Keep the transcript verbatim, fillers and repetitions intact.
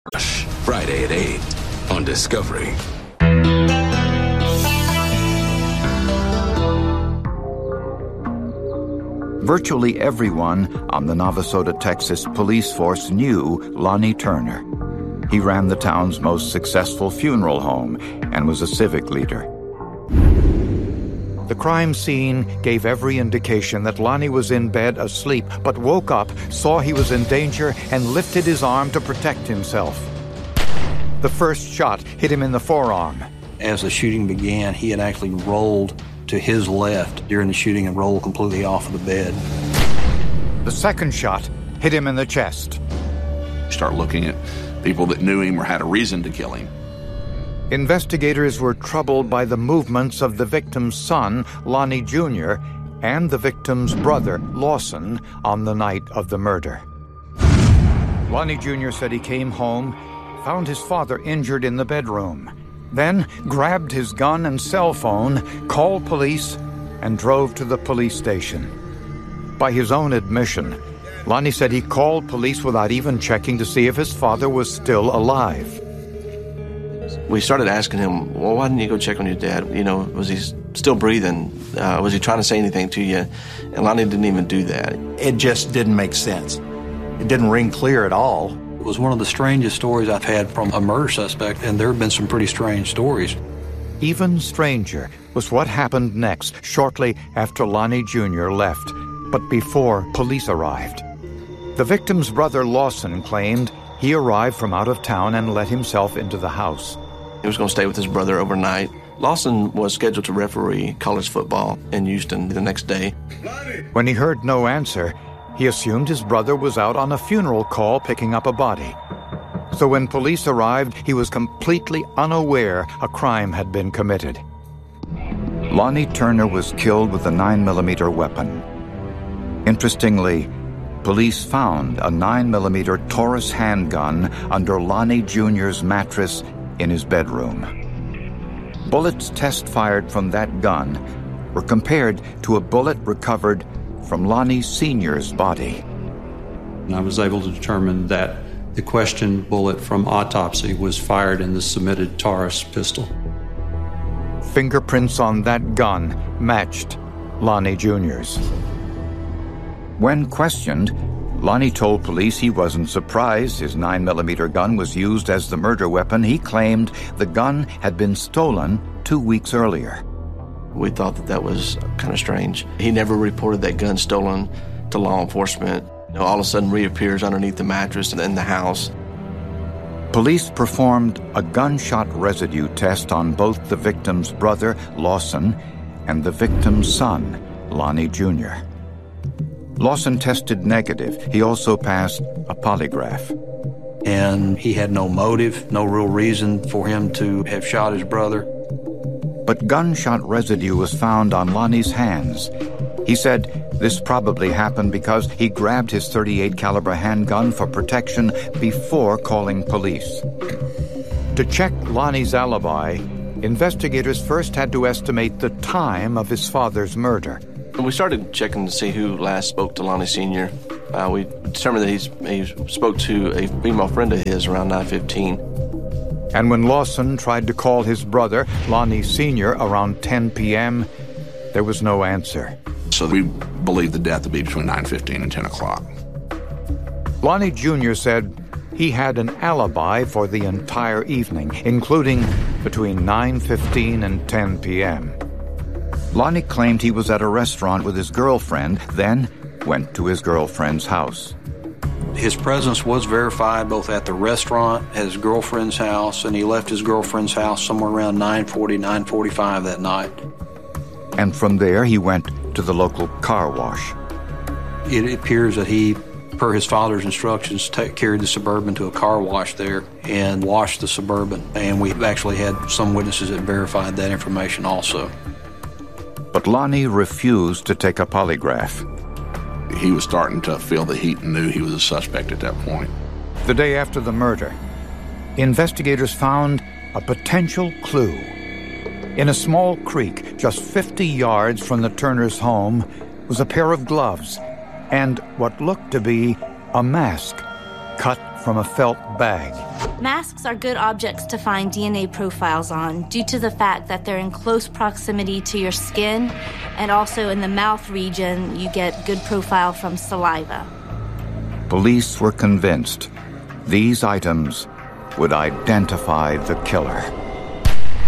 Friday at eight on Discovery. Virtually everyone on the Navasota, Texas police force knew Lonnie Turner. He ran the town's most successful funeral home and was a civic leader. The crime scene gave every indication that Lonnie was in bed asleep, but woke up, saw he was in danger, and lifted his arm to protect himself. The first shot hit him in the forearm. As the shooting began, he had actually rolled to his left during the shooting and rolled completely off of the bed. The second shot hit him in the chest. Start looking at people that knew him or had a reason to kill him. Investigators were troubled by the movements of the victim's son, Lonnie Junior, and the victim's brother, Lawson, on the night of the murder. Lonnie Junior said he came home, found his father injured in the bedroom, then grabbed his gun and cell phone, called police, and drove to the police station. By his own admission, Lonnie said he called police without even checking to see if his father was still alive. We started asking him, well, why didn't you go check on your dad? You know, was he still breathing? Uh, was he trying to say anything to you? And Lonnie didn't even do that. It just didn't make sense. It didn't ring clear at all. It was one of the strangest stories I've had from a murder suspect, and there have been some pretty strange stories. Even stranger was what happened next, shortly after Lonnie Junior left, but before police arrived. The victim's brother, Lawson, claimed he arrived from out of town and let himself into the house. He was going to stay with his brother overnight. Lawson was scheduled to referee college football in Houston the next day. When he heard no answer, he assumed his brother was out on a funeral call picking up a body. So when police arrived, he was completely unaware a crime had been committed. Lonnie Turner was killed with a nine millimeter weapon. Interestingly, police found a nine millimeter Taurus handgun under Lonnie Junior's mattress in his bedroom. Bullets test fired from that gun were compared to a bullet recovered from Lonnie Senior's body. I was able to determine that the questioned bullet from autopsy was fired in the submitted Taurus pistol. Fingerprints on that gun matched Lonnie Junior's. When questioned, Lonnie told police he wasn't surprised his nine millimeter gun was used as the murder weapon. He claimed the gun had been stolen two weeks earlier. We thought that that was kind of strange. He never reported that gun stolen to law enforcement. You know, all of a sudden reappears underneath the mattress in the house. Police performed a gunshot residue test on both the victim's brother, Lawson, and the victim's son, Lonnie Junior Lawson tested negative. He also passed a polygraph. And he had no motive, no real reason for him to have shot his brother. But gunshot residue was found on Lonnie's hands. He said this probably happened because he grabbed his thirty-eight caliber handgun for protection before calling police. To check Lonnie's alibi, investigators first had to estimate the time of his father's murder. We started checking to see who last spoke to Lonnie Senior Uh, we determined that he's, he spoke to a female friend of his around nine fifteen. And when Lawson tried to call his brother, Lonnie Senior, around ten p.m., there was no answer. So we believe the death to be between nine fifteen and ten o'clock. Lonnie Junior said he had an alibi for the entire evening, including between nine fifteen and ten p.m. Lonnie claimed he was at a restaurant with his girlfriend, then went to his girlfriend's house. His presence was verified both at the restaurant, at his girlfriend's house, and he left his girlfriend's house somewhere around nine forty, nine forty-five that night. And from there, he went to the local car wash. It appears that he, per his father's instructions, t- carried the Suburban to a car wash there and washed the Suburban. And we've actually had some witnesses that verified that information also. But Lonnie refused to take a polygraph. He was starting to feel the heat and knew he was a suspect at that point. The day after the murder, investigators found a potential clue. In a small creek just fifty yards from the Turners' home was a pair of gloves and what looked to be a mask cut from a felt bag. Masks are good objects to find D N A profiles on due to the fact that they're in close proximity to your skin, and also in the mouth region you get good profile from saliva. Police were convinced these items would identify the killer.